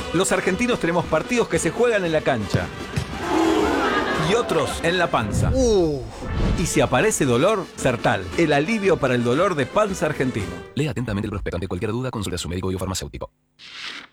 Los argentinos tenemos partidos que se juegan en la cancha y otros en la panza. Y si aparece dolor, Sertal, el alivio para el dolor de panza argentino. Lea atentamente el prospecto. Ante cualquier duda, consulte a su médico y o farmacéutico.